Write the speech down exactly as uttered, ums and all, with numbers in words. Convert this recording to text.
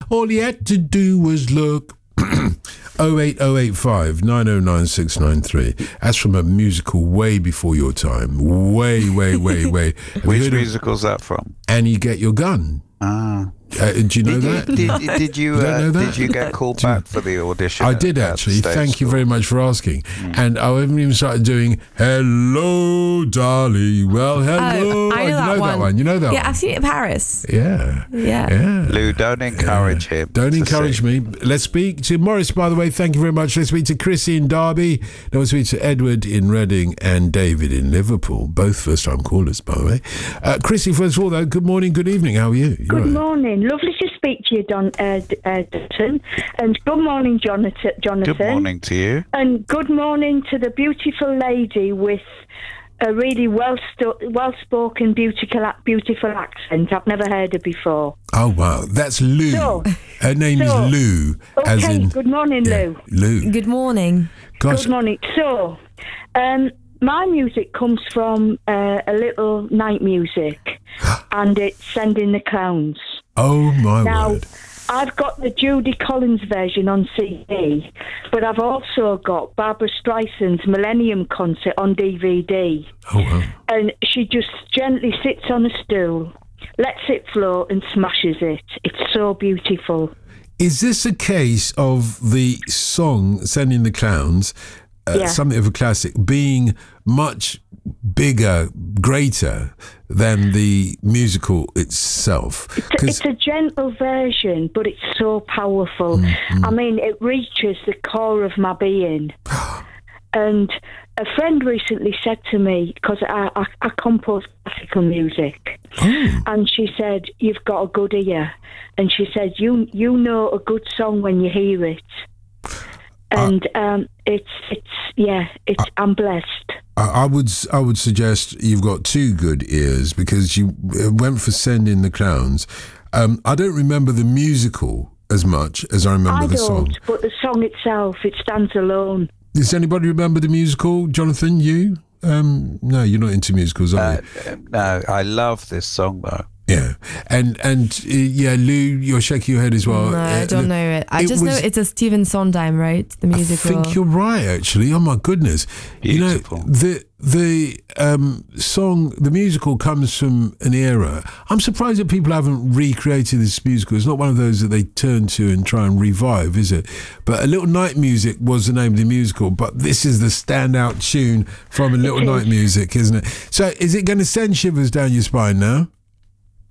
All he had to do was look. oh eight oh eight five nine oh nine six nine three. That's from a musical way before your time. Way, way, way, way. Which musical's that from? Annie, Get Your Gun. Ah. Uh, do you know did, that? Did, did you, you uh, know that? did you get called back for the audition? I at, did actually. Thank school? you very much for asking. Mm. And I haven't even started doing "Hello, Darling." Well, hello. Oh, I know, you that, know one. that one. You know that yeah, one. I've seen it in Paris. Yeah. Yeah. Yeah. Lou, don't encourage yeah. him. Don't encourage sing. me. Let's speak to Morris, by the way. Thank you very much. Let's speak to Chrissy in Derby. Then we'll speak to Edward in Reading and David in Liverpool. Both first-time callers, by the way. Uh, Chrissy, first of all, though, good morning, good evening. How are you? You're good right. morning. Lovely to speak to you, Don, uh, uh, Dutton. And good morning, Jonathan. Jonathan. Good morning to you. And good morning to the beautiful lady with a really well stu- well-spoken, beautiful, beautiful accent. I've never heard her before. Oh, wow. That's Lou. So, her name so, is Lou. Okay, as in, good morning, yeah, Lou. Lou. Good morning. Gosh. Good morning. So, um, my music comes from uh, a little night music, and it's Sending the Clowns. Oh, my now, word. I've got the Judy Collins version on C D, but I've also got Barbara Streisand's Millennium Concert on D V D. Oh, wow. And she just gently sits on a stool, lets it flow and smashes it. It's so beautiful. Is this a case of the song Sending the Clowns, uh, yeah. something of a classic, being much bigger, greater than the musical itself? It's a, it's a gentle version, but it's so powerful. Mm-hmm. I mean, it reaches the core of my being. And a friend recently said to me, because I, I, I compose classical music, oh. and she said, "You've got a good ear." And she said, "You you know a good song when you hear it." And uh, um, it's it's yeah, it's uh, I'm blessed. I would I would suggest you've got two good ears, because you went for Sending the Clowns. Um, I don't remember the musical as much as I remember I the don't, song. But the song itself, it stands alone. Does anybody remember the musical? Jonathan, you? Um, no, you're not into musicals, are uh, you? No, I love this song though. Yeah, and and uh, yeah, Lou, you're shaking your head as well. No, I uh, don't know it. I it just was, know it's a Stephen Sondheim, right? The musical. I think you're right, actually. Oh my goodness! Beautiful. You know, the the um, song, the musical comes from an era. I'm surprised that people haven't recreated this musical. It's not one of those that they turn to and try and revive, is it? But A Little Night Music was the name of the musical. But this is the standout tune from A Little Night Music, isn't it? So, is it going to send shivers down your spine now?